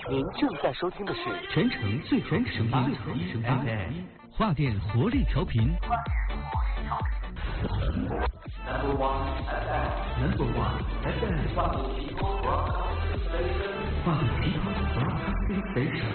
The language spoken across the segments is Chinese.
您正在收听的是全城最全声音 FM 华电活力调频。Number one FM 华电 Station。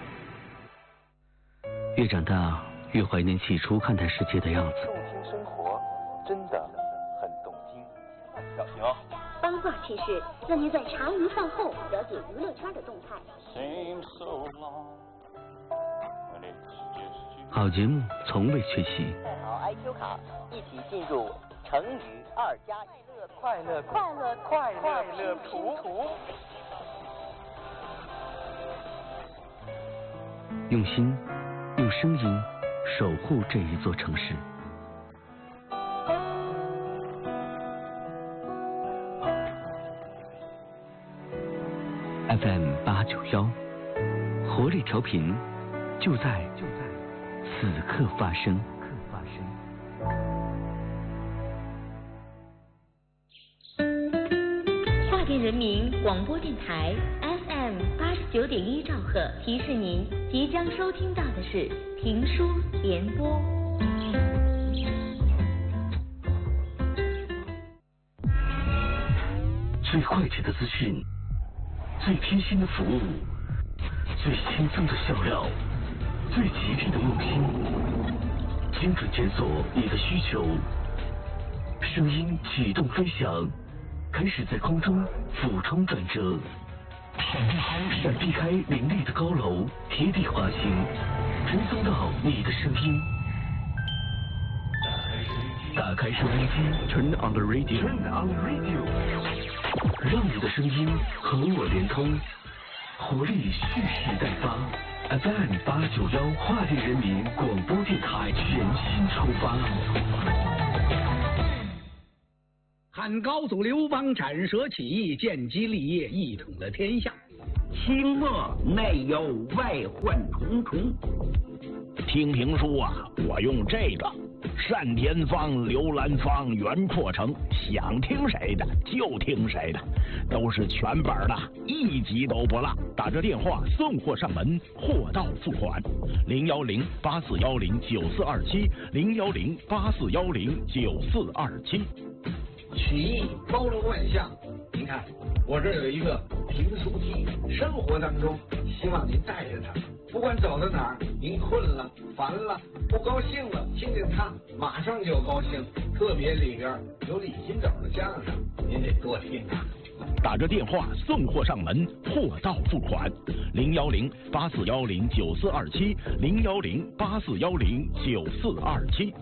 越长大，越怀念起初看待世界的样子。 动听生活，真的很动听。小熊， 八卦趣事，让您在茶余饭后了解娱乐圈的动态。 好节目从未缺席。 带好 IQ 卡，一起进入成语2+1 快乐图。 用心，用声音守护这一座城市。FM891，活力调频，就在此刻发生。 华电人民广播电台 FM89.1兆赫提示您，即将收听到的是评书联播。 最快捷的资讯，最贴心的服务，最轻松的笑料，最吉利的用心，精准检索你的需求，声音启动飞翔，开始在空中俯冲转折，闪避开林立的高楼，贴地滑行，追踪到你的声音。打开收音机 ，Turn on the radio， 让你的声音和我连通，活力蓄势待发。FM891华电人民广播电台全新出发。 汉高祖刘邦斩蛇起义，建基立业，一统了天下。 清末内忧外患重重。 听评书啊，我用这个单田芳、刘兰芳、袁阔成，想听谁的就听谁的，都是全本的，一集都不落。打这电话送货上门，货到付款。010-8410-9427，010-8410-9427。 曲艺包罗万象，您看我这有一个评书机，生活当中希望您带着它，不管走到哪儿，您困了、烦了、不高兴了，听见它马上就高兴。特别里边有李金斗的相声，您得多听啊。 打着电话送货上门，货到付款。010-8410-9427，010-8410-9427。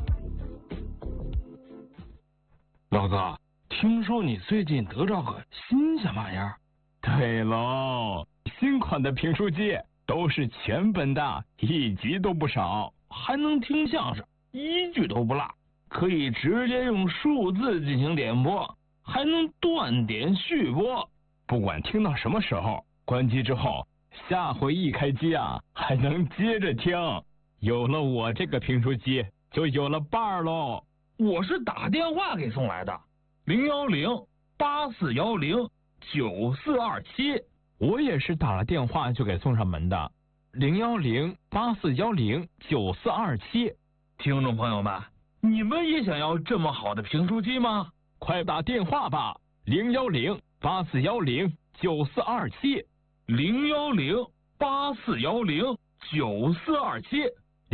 老哥，听说你最近得着个新鲜玩意儿？ 对喽，新款的评书机都是全本的，一集都不少， 还能听相声，一句都不落，可以直接用数字进行点播，还能断点续播。 不管听到什么时候，关机之后，下回一开机啊，还能接着听。有了我这个评书机，就有了伴儿喽。 我是打电话给送来的，010-8410-9427。 我也是打了电话就给送上门的，010-8410-9427。 听众朋友们，你们也想要这么好的评书机吗？ 快打电话吧，010-8410-9427， 010-8410-9427，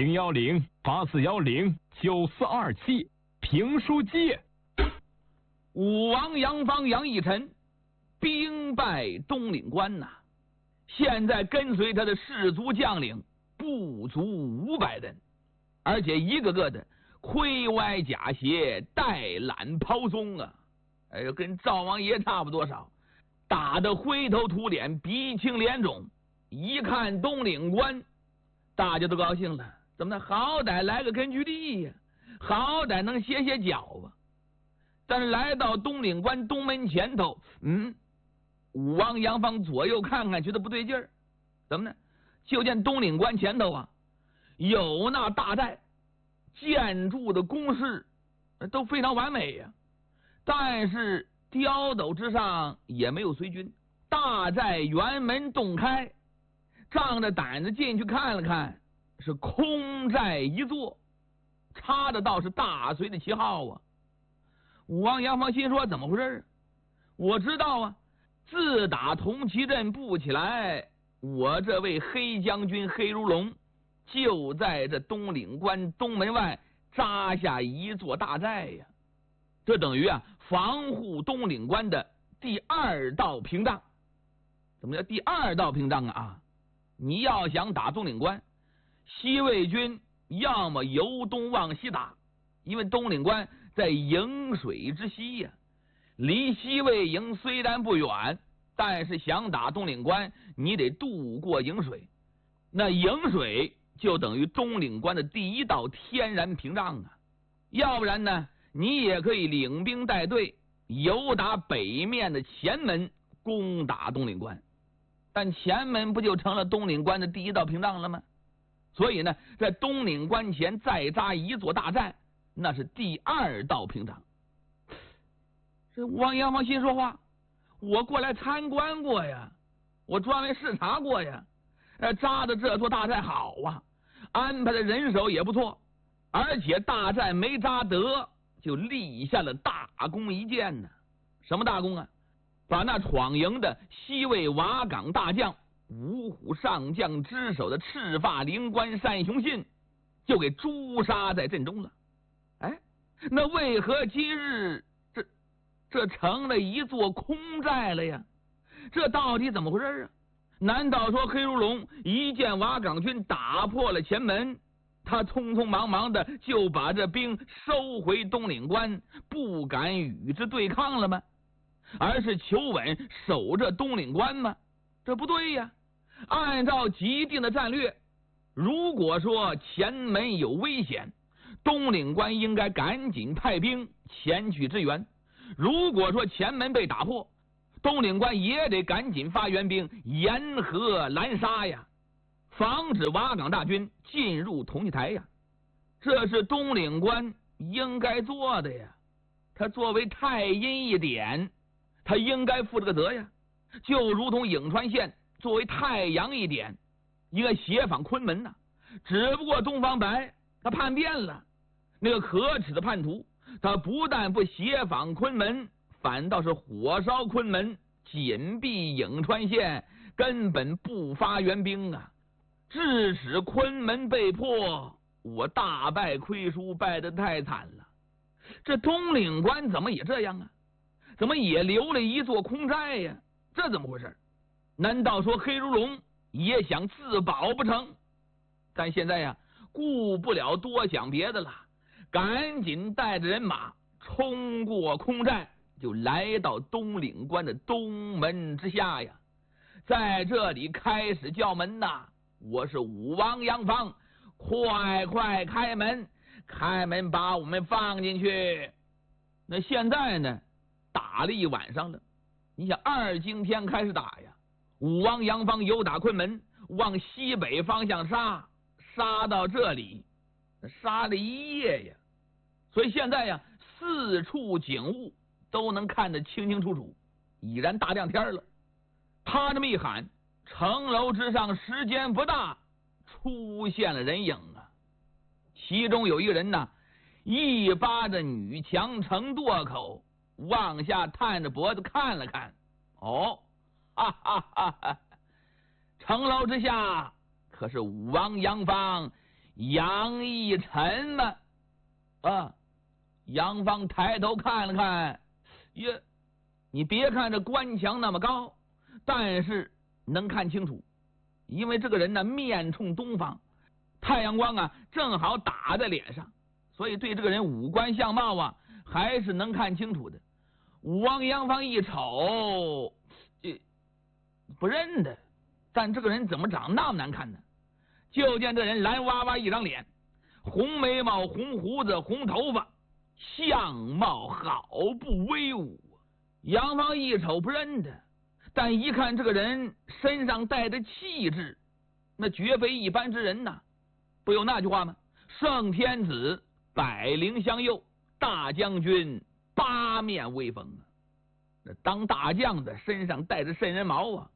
010-8410-9427。评书机。 武王杨方杨义臣兵败东岭关呐，现在跟随他的士卒将领不足500人，而且一个个的盔歪甲斜，带懒抛松啊，跟赵王爷差不多少，打得灰头土脸，鼻青脸肿。一看东岭关，大家都高兴了，怎么的？好歹来个根据地呀，好歹能歇歇脚啊。但是来到东岭关东门前头，武王杨方左右看看，觉得不对劲儿，怎么呢？就见东岭关前头啊，有那大寨，建筑的工事都非常完美呀，但是碉斗之上也没有随军，大寨辕门洞开， 仗着胆子进去看了看，是空寨一座，插的倒是大隋的旗号啊。武王杨方心说：怎么回事？我知道啊，自打铜旗阵布起来，我这位黑将军黑如龙就在这东岭关东门外扎下一座大寨呀，这等于防护东岭关的第二道屏障。怎么叫第二道屏障啊？你要想打东岭关，西魏军要么由东往西打，因为东岭关在颍水之西呀，离西魏营虽然不远，但是想打东岭关，你得渡过颍水。那颍水就等于东岭关的第一道天然屏障啊。要不然呢，你也可以领兵带队由打北面的前门攻打东岭关，但前门不就成了东岭关的第一道屏障了吗？所以呢，在东岭关前再扎一座大寨，那是第二道屏障。这王阳方心说话，我过来参观过呀，我专门视察过呀，扎的这座大寨好啊，安排的人手也不错，而且大寨没扎得，就立下了大功一件呢。什么大功啊？把那闯营的西魏瓦岗大将五虎上将之首的赤发灵官单雄信就给诛杀在阵中了。哎，那为何今日这成了一座空寨了呀？这到底怎么回事啊？难道说黑如龙一见瓦岗军打破了前门，他匆匆忙忙的就把这兵收回东岭关，不敢与之对抗了吗？而是求稳守着东岭关吗？这不对呀！按照既定的战略，如果说前门有危险，东岭关应该赶紧派兵前去支援；如果说前门被打破，东岭关也得赶紧发援兵沿河拦杀呀，防止瓦岗大军进入铜器台呀。这是东岭关应该做的呀。他作为太阴一点，他应该负这个责呀。就如同颍川县作为太阳一点，应该协防昆门呐。只不过东方白他叛变了，那个可耻的叛徒，他不但不协防昆门，反倒是火烧昆门，紧闭颍川县，根本不发援兵啊，致使昆门被破，我大败亏输，败得太惨了。这东岭关怎么也这样啊？怎么也留了一座空寨呀？这怎么回事？难道说黑如龙也想自保不成？但现在呀，顾不了多想别的了，赶紧带着人马冲过空寨，就来到东岭关的东门之下呀。在这里开始叫门呐！我是武王杨方，快开门，开门把我们放进去。那现在呢，打了一晚上了，你想二更天开始打呀，武王杨方由打昆门往西北方向杀到这里，杀了一夜呀。所以现在呀，四处景物都能看得清清楚楚，已然大亮天了。他这么一喊，城楼之上时间不大，出现了人影啊。其中有一个人呐，一扒着女墙城垛口，往下探着脖子看了看。哦，哈哈哈哈！城楼之下可是武王杨方杨义臣吗？啊！杨方抬头看了看，耶，你别看这关墙那么高，但是能看清楚，因为这个人呢面冲东方，太阳光啊正好打在脸上，所以对这个人五官相貌啊还是能看清楚的。武王杨方一瞅，不认得，但这个人怎么长那么难看呢？就见这人蓝哇哇一张脸，红眉毛、红胡子、红头发，相貌好不威武。杨方一瞅不认得，但一看这个人身上带着气质，那绝非一般之人呐。不有那句话吗？圣天子百灵相佑，大将军八面威风啊。那当大将的身上带着圣人毛啊，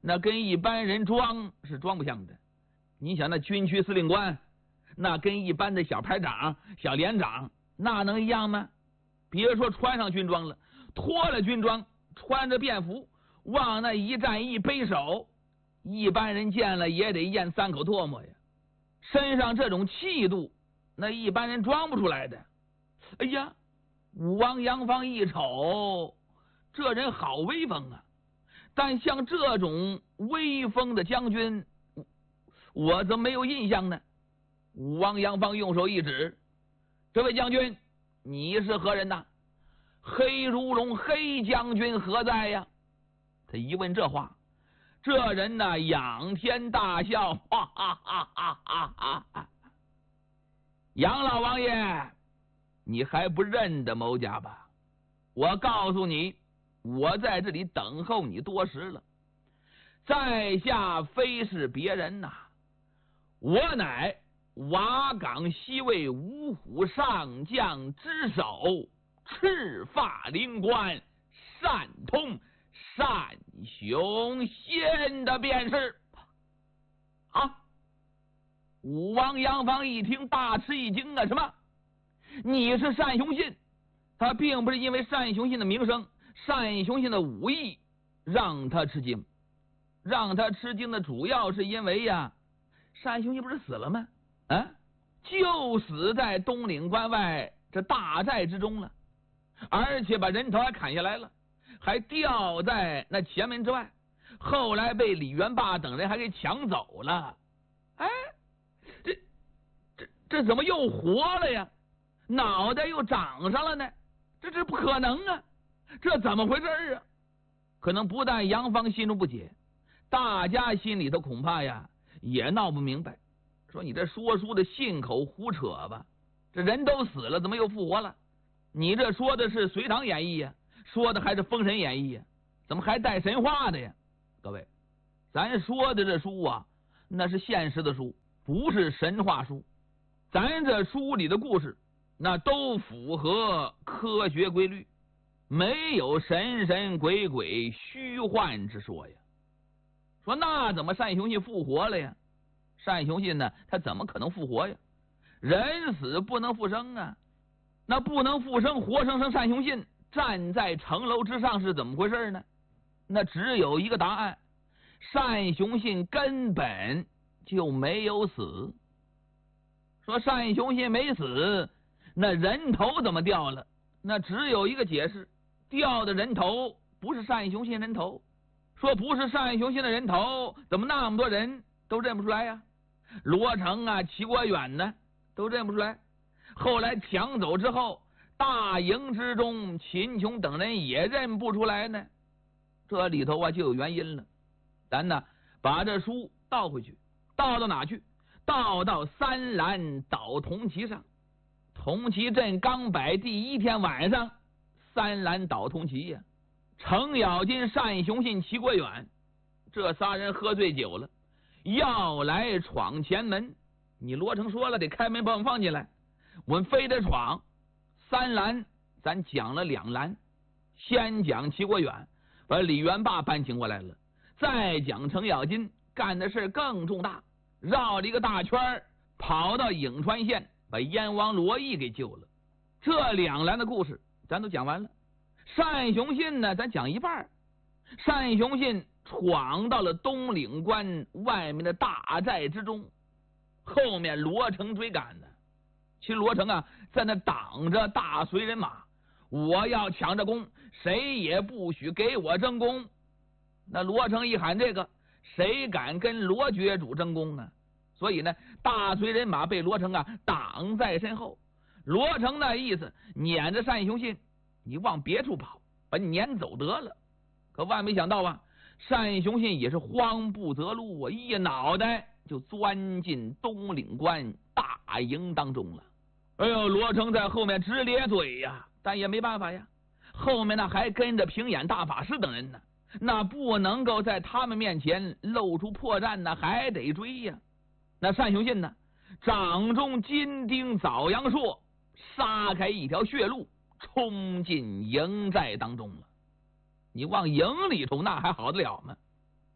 那跟一般人装是装不像的。你想那军区司令官，那跟一般的小排长、小连长那能一样吗？别说穿上军装了，脱了军装，穿着便服往那一站一背手，一般人见了也得咽3口唾沫呀。身上这种气度，那一般人装不出来的。哎呀，武王杨芳一瞅，这人好威风啊！但像这种威风的将军，我怎么没有印象呢？武王杨芳用手一指：“这位将军，你是何人呐？黑如龙黑将军何在呀？”他一问这话，这人呐仰天大笑，哈哈哈哈哈哈！杨老王爷，你还不认得某家吧？我告诉你，我在这里等候你多时了。在下非是别人呐，我乃瓦岗西魏五虎上将之首，赤发灵官，善通单雄信的便是。啊！武王杨芳一听大吃一惊啊！什么？你是单雄信？他并不是因为单雄信的名声、单雄信的武艺让他吃惊，让他吃惊的主要是因为呀，单雄信不是死了吗？啊，就死在东岭关外这大寨之中了，而且把人头还砍下来了，还吊在那前门之外，后来被李元霸等人还给抢走了。哎，这怎么又活了呀？脑袋又长上了呢？这不可能啊！这怎么回事啊？可能不但杨芳心中不解，大家心里头恐怕呀也闹不明白。说你这说书的信口胡扯吧？这人都死了，怎么又复活了？你这说的是《隋唐演义》呀，说的还是《封神演义》呀？怎么还带神话的呀？各位，咱说的这书啊，那是现实的书，不是神话书。咱这书里的故事，那都符合科学规律，没有神神鬼鬼虚幻之说呀。说那怎么单雄信复活了呀？单雄信呢，他怎么可能复活呀？人死不能复生啊！那不能复生，活生生单雄信站在城楼之上是怎么回事呢？那只有一个答案：单雄信根本就没有死。说单雄信没死，那人头怎么掉了？那只有一个解释：掉的人头不是单雄信人头。说不是单雄信的人头，怎么那么多人都认不出来呀？罗成啊、齐国远呢，都认不出来。后来抢走之后，大营之中，秦琼等人也认不出来呢。这里头啊就有原因了。咱呢把这书倒回去，倒到哪去？倒到三兰倒铜旗上。铜旗阵刚摆第一天晚上，三兰倒铜旗呀。程咬金、单雄信、齐国远这仨人喝醉酒了，要来闯前门。你罗成说了，得开门把我们放进来，我们非得闯。三兰咱讲了2兰，先讲齐国远把李元霸搬请过来了，再讲程咬金干的事更重大，绕了一个大圈跑到颍川县把燕王罗毅给救了。这2兰的故事咱都讲完了。单雄信呢，咱讲一半。单雄信闯到了东岭关外面的大寨之中，后面罗成追赶的。其实罗成啊，在那挡着大隋人马，我要抢着功，谁也不许给我争功。那罗成一喊这个，谁敢跟罗觉主争功啊？所以呢，大隋人马被罗成啊挡在身后。罗成那意思，撵着单雄信，你往别处跑，把你撵走得了。可万没想到啊，单雄信也是慌不择路啊，一脑袋就钻进东岭关大营当中了。哎呦，罗成在后面直咧嘴呀，但也没办法呀，后面呢还跟着平眼大法师等人呢，那不能够在他们面前露出破绽呢，还得追呀。那单雄信呢，掌中金钉枣阳槊，杀开一条血路，冲进营寨当中了。你往营里头那还好得了吗？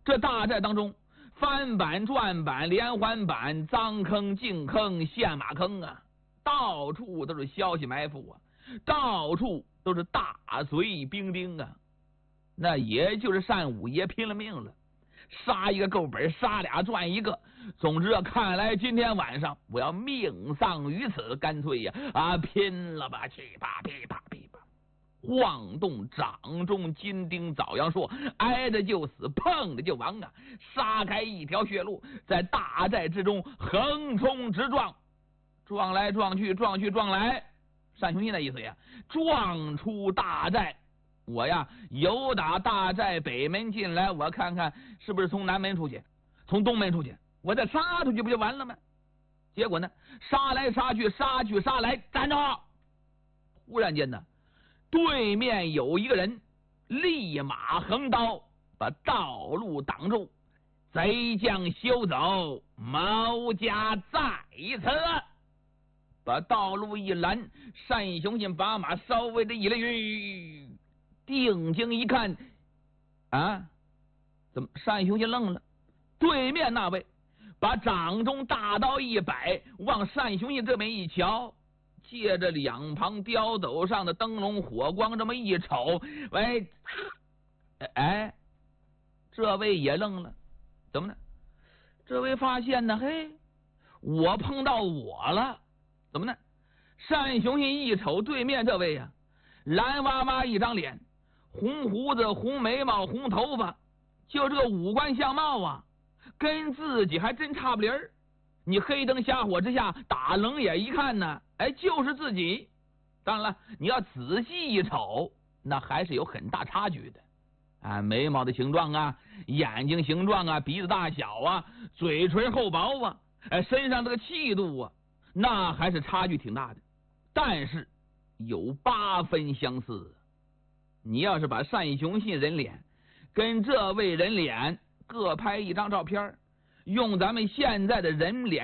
这大寨当中，翻板、转板、连环板、脏坑、净坑、陷马坑啊，到处都是消息埋伏啊，到处都是大嘴兵丁啊。那也就是单五爷拼了命了，杀一个够本，杀俩赚一个。总之啊，看来今天晚上我要命丧于此，干脆呀拼了吧！去吧，噼啪噼啪。晃动掌中金钉早阳说，挨着就死，碰着就亡啊！杀开一条血路，在大寨之中横冲直撞，撞来撞去，撞去撞来。单雄信的意思呀，撞出大寨。我呀，由打大寨北门进来，我看看是不是从南门出去，从东门出去，我再杀出去不就完了吗？结果呢，杀来杀去，杀去杀来，站着！忽然间呢，对面有一个人立马横刀把道路挡住，贼将休走，毛家在此。把道路一拦，单雄信把马稍微的一勒，定睛一看，啊，怎么？单雄信愣了。对面那位把掌中大刀一摆，往单雄信这边一瞧，借着两旁雕斗上的灯笼火光这么一瞅，喂，哎，这位也愣了，怎么呢？这位发现呢，嘿，我碰到我了，怎么呢？单雄信一瞅对面这位呀，蓝哇哇一张脸，红胡子、红眉毛、红头发，就这个五官相貌啊，跟自己还真差不离儿。你黑灯瞎火之下打冷眼一看呢，哎，就是自己。当然了，你要仔细一瞅，那还是有很大差距的啊，眉毛的形状啊，眼睛形状啊，鼻子大小啊，嘴唇厚薄啊，身上这个气度啊，那还是差距挺大的。但是有8分相似。你要是把单雄信人脸跟这位人脸各拍一张照片，用咱们现在的人脸